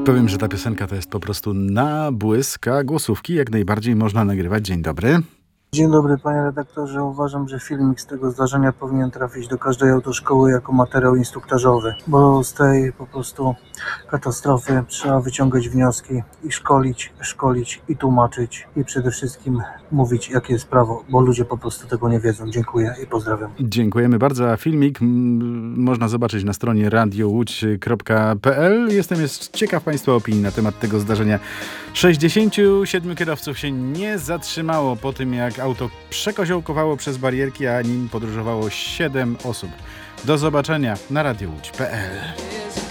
Powiem, że ta piosenka to jest po prostu na błysk, a głosówki jak najbardziej można nagrywać. Dzień dobry. Dzień dobry, panie redaktorze. Uważam, że filmik z tego zdarzenia powinien trafić do każdej autoszkoły jako materiał instruktażowy, bo z tej po prostu katastrofy trzeba wyciągać wnioski i szkolić i tłumaczyć i przede wszystkim mówić, jakie jest prawo, bo ludzie po prostu tego nie wiedzą. Dziękuję i pozdrawiam. Dziękujemy bardzo. A filmik można zobaczyć na stronie radiołódź.pl. Jestem ciekaw Państwa opinii na temat tego zdarzenia. 67 kierowców się nie zatrzymało po tym, jak auto przekoziołkowało przez barierki, a nim podróżowało 7 osób. Do zobaczenia na radiołódź.pl.